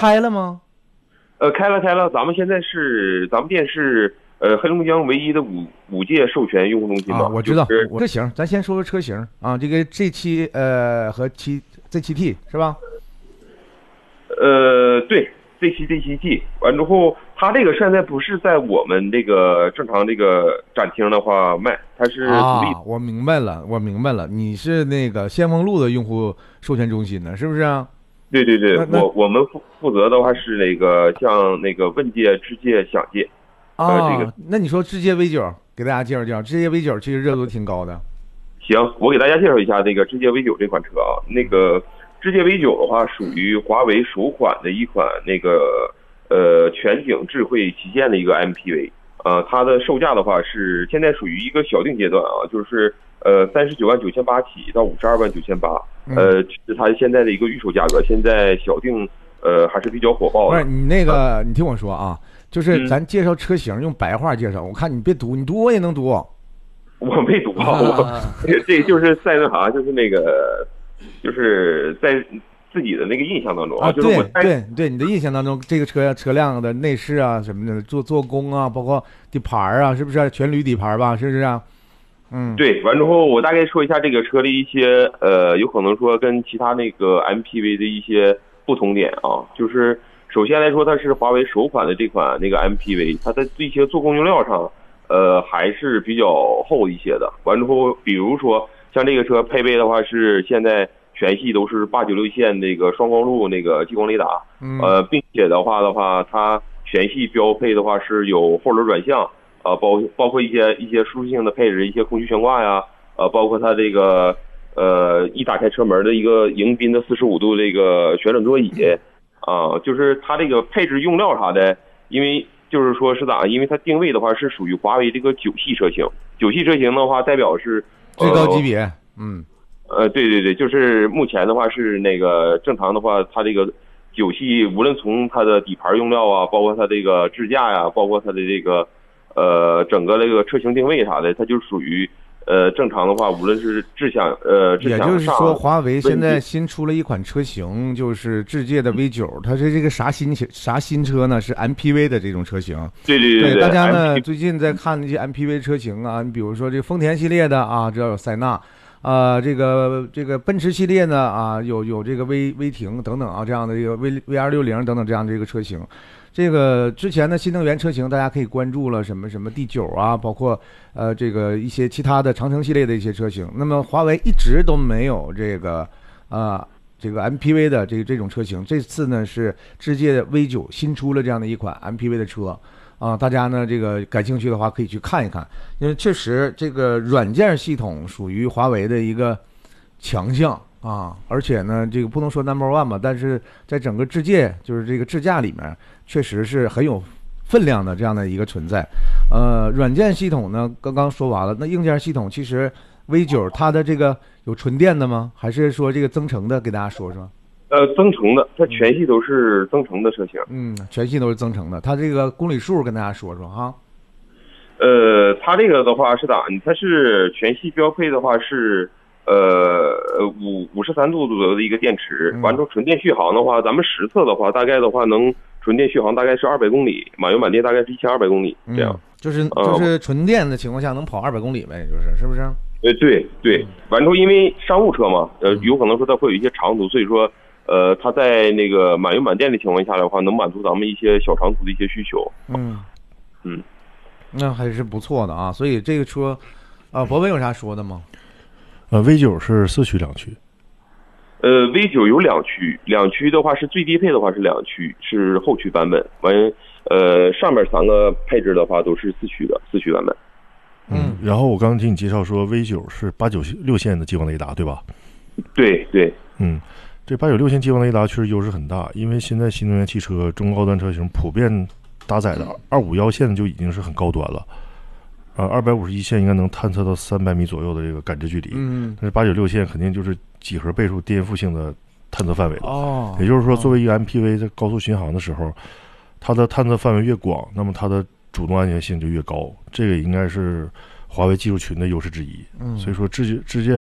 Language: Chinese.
开了吗？ 开了，咱们店是黑龙江唯一的5届授权用户中心嘛。 我知道。 就是车型，咱先说说车型啊，这个 G7和Z7T 是吧？ 对，Z7T，完之后，它这个现在不是在我们这个正常这个展厅的话卖，它是独立。 我明白了，你是那个先锋路的用户授权中心呢，是不是啊？ 对，我们负责的话是那个像那个问界、智界、享界。这个那你说智界 V9，给大家介绍介绍，智界 V9其实热度挺高的。 行，我给大家介绍一下这个智界 V9这款车啊。那个智界 V9的话，属于华为首款的一款那个全景智慧旗舰的一个 MPV。它的售价的话是现在属于一个小定阶段啊，就是39.98万起到52.98万。是它现在的一个预售价格，现在小定还是比较火爆的。 不是你那个，你听我说啊，就是咱介绍车型用白话介绍，我看你别读，你读我也能读。 我没读这就是在那啥，就是那个，就是在自己的那个印象当中啊， 就是对，你的印象当中，这个车辆的内饰啊什么的，做工啊，包括底盘啊，是不是全铝底盘吧？是不是啊？ 对，完之后我大概说一下这个车的一些有可能说跟其他那个 MPV 的一些不同点啊，就是首先来说，它是华为首款的这款那个 MPV， 它在一些做工用料上还是比较厚一些的。完之后，比如说像这个车配备的话，是现在全系都是896线那个双光路那个激光雷达，并且的话，它全系标配的话是有后轮转向。包括一些舒适性的配置，一些空气悬挂呀，包括它这个一打开车门的一个迎宾的45度这个旋转座椅，就是它这个配置用料啥的，因为就是说是咋，因为它定位的话是属于华为这个9系车型，9系车型的话代表是最高级别， 对，就是目前的话是那个正常的话，它这个9系无论从它的底盘用料啊，包括它这个支架呀，包括它的这个。整个这个车型定位啥的，它就属于正常的话，无论是智享也就是说，华为现在新出了一款车型，就是智界的 V9，它是这个啥新车呢？是 MPV 的这种车型。 对， 大家呢最近在看那些 MPV 车型啊，你比如说这个丰田系列的啊，这有塞纳。这个奔驰系列呢啊，有这个威霆等等啊，这样的这个 V260等等这样的一个车型。这个之前的新能源车型，大家可以关注了什么D9啊，包括这个一些其他的长城系列的一些车型。那么华为一直都没有这个MPV 的这种车型。这次呢是智界 V9 新出了这样的一款 MPV 的车啊，大家呢这个感兴趣的话可以去看一看，因为确实这个软件系统属于华为的一个强项啊，而且呢这个不能说 No.1 吧，但是在整个智界就是这个智驾里面。确实是很有分量的这样的一个存在，软件系统呢刚刚说完了，那硬件系统其实 V9 它的这个有纯电的吗？还是说这个增程的？给大家说说。 增程的，它全系都是增程的车型。 全系都是增程的。它这个公里数跟大家说说哈。 它这个的话是咋？它是全系标配的话是53度左右的一个电池，完成纯电续航的话，咱们实测的话，大概的话能纯电续航大概是200公里，满油满电大概是1200公里，这样。 就是纯电的情况下能跑200公里呗，是不是？ 对，完之后因为商务车嘛，有可能说它会有一些长途，所以说它在那个满油满电的情况下的话，能满足咱们一些小长途的一些需求。 那还是不错的啊。所以这个车，博文有啥说的吗 ？V9 是4驱2驱。 V9 有2驱的话是最低配的话是2驱，是后驱版本。完，上面3个配置的话都是4驱版本。 然后我刚刚听你介绍说 V9 是896线的激光雷达，对吧？ 对。 这896线激光雷达确实优势很大，因为现在新能源汽车中高端车型普遍搭载的251线就已经是很高端了。251线应该能探测到300米左右的这个感知距离，但是896线肯定就是几何倍数颠覆性的探测范围了。也就是说，作为一个 MPV 在高速巡航的时候，它的探测范围越广，那么它的主动安全性就越高。这个应该是华为技术群的优势之一。所以说智界